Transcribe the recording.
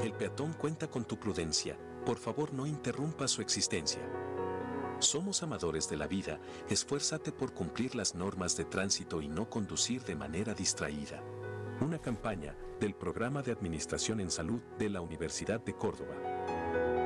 El peatón cuenta con tu prudencia. Por favor, no interrumpa su existencia. Somos amadores de la vida, esfuérzate por cumplir las normas de tránsito y no conducir de manera distraída. Una campaña del Programa de Administración en Salud de la Universidad de Córdoba.